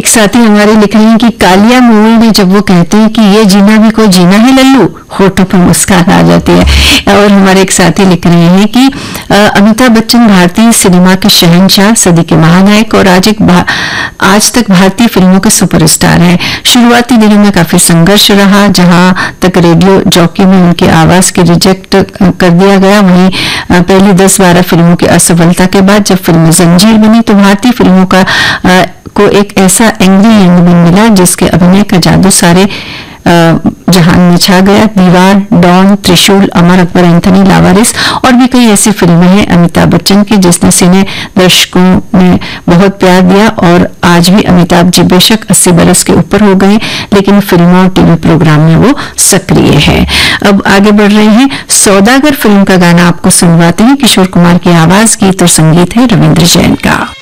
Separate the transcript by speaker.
Speaker 1: एक साथी हमारे लिख रहे हैं कि कालिया मूवी में जब वो कहते हैं कि ये जीना भी कोई जीना है लल्लू, होठों पर मुस्कान आ जाती है। और हमारे एक साथी लिख रहे हैं कि अमिताभ बच्चन भारतीय सिनेमा के शहंशाह, सदी के महानायक और आज तक भारतीय फिल्मों के सुपरस्टार हैं। शुरुआती दिनों में काफी संघर्ष रहा, जहां तक रेडियो जॉकी में उनकी आवाज के रिजेक्ट कर दिया गया। वहीं पहली 10-12 फिल्मों की असफलता के बाद जब फिल्म जंजीर बनी तो भारतीय फिल्मों को एक ऐसा एंग्री यंग मैन मिला जिसके अभिनय का जादू सारे जहान में छा गया। दीवार, डॉन, त्रिशूल, अमर अकबर एंथनी, लावारिस और भी कई ऐसी फिल्में हैं अमिताभ बच्चन की जिसने सिने दर्शकों ने बहुत प्यार दिया। और आज भी अमिताभ जी बेशक 80 बरस के ऊपर हो गए, लेकिन फिल्मों और टीवी प्रोग्राम में वो सक्रिय है। अब आगे बढ़ रहे हैं, सौदागर फिल्म का गाना आपको सुनवाते हैं। किशोर कुमार की आवाज, गीत और संगीत है रविंद्र जैन का।